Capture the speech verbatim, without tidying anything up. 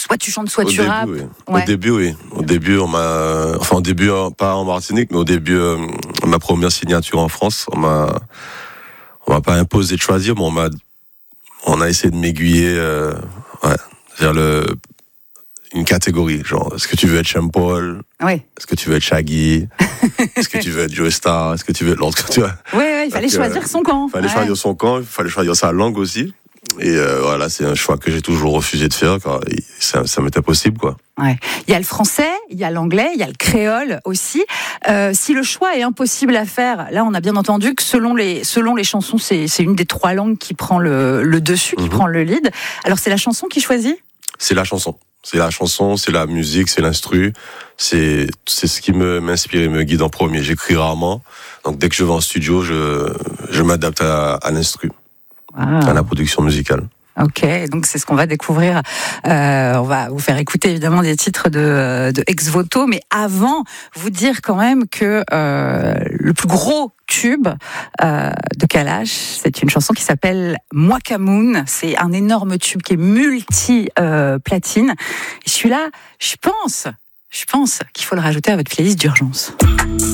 Soit tu chantes, soit au tu début, rappes. Oui. Ouais. Au début, oui. Au début, on m'a, enfin au début, pas en Martinique, mais au début, euh, ma première signature en France, on m'a, on m'a pas imposé de choisir, mais on m'a, on a essayé de m'aiguiller, euh, ouais, vers le, une catégorie, genre, est-ce que tu veux être Sean Paul? Oui. Est-ce que tu veux être Shaggy? Est-ce que tu veux être Joe Star? Est-ce que tu veux être l'autre? Tu vois? Oui, ouais, il fallait Donc, choisir euh, son camp. Il fallait ouais. choisir son camp, il fallait choisir sa langue aussi. Et euh, voilà, c'est un choix que j'ai toujours refusé de faire, car ça, ça m'était possible, quoi. Ouais. Il y a le français, il y a l'anglais, il y a le créole aussi. Euh, si le choix est impossible à faire, là, on a bien entendu que selon les, selon les chansons, c'est, c'est une des trois langues qui prend le, le dessus, qui mm-hmm. prend le lead. Alors, c'est la chanson qui choisit ? C'est la chanson. C'est la chanson, c'est la musique, c'est l'instru. C'est, c'est ce qui me, m'inspire et me guide en premier. J'écris rarement. Donc, dès que je vais en studio, je, je m'adapte à, à l'instru. Wow. À la production musicale. Ok, donc c'est ce qu'on va découvrir. Euh, on va vous faire écouter évidemment des titres de, de Ex Voto, mais avant, vous dire quand même que euh, le plus gros tube euh, de Kalash, c'est une chanson qui s'appelle Mwakamoun. C'est un énorme tube qui est multi-platine. Euh, Et celui-là, je pense, je pense qu'il faut le rajouter à votre playlist d'urgence.